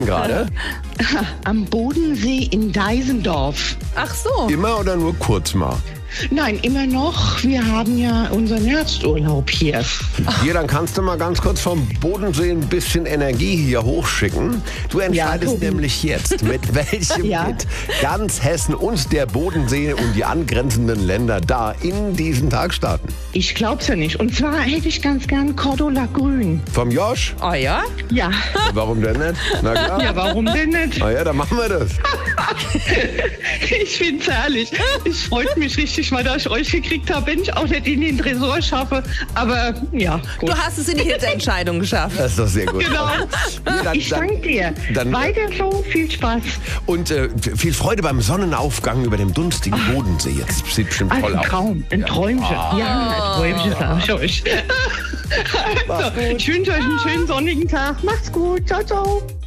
gerade? Am Bodensee in Deisendorf. Ach so. Immer oder nur kurz mal? Nein, immer noch. Wir haben ja unseren Herbsturlaub hier. Hier, dann kannst du mal ganz kurz vom Bodensee ein bisschen Energie hier hochschicken. Du entscheidest Tobi. nämlich jetzt, mit welchem Ja. Hit ganz Hessen und der Bodensee und die angrenzenden Länder da in diesen Tag starten. Ich glaub's ja nicht. Und zwar hätte ich ganz gern Cordula Grün. Vom Josh? Oh ja? Ja. Warum denn nicht? Na klar. Ja, warum denn nicht? Na ja, dann machen wir das. Ich find's herrlich. Es freut mich richtig, weil ich euch gekriegt habe, wenn ich auch nicht in den Tresor schaffe. Aber ja, gut. Du hast es in die Hitentscheidung geschafft. Das ist doch sehr gut. Genau. Ja, Ich danke dir. dann- Weiter so, viel Spaß. Und viel Freude beim Sonnenaufgang über dem dunstigen Bodensee. Jetzt sieht bestimmt Also toll ein aus. Traum, ein Träumchen. Ja, ein Träumchen, sag ich euch. Also, ich wünsche euch einen schönen sonnigen Tag. Macht's gut. Ciao, ciao.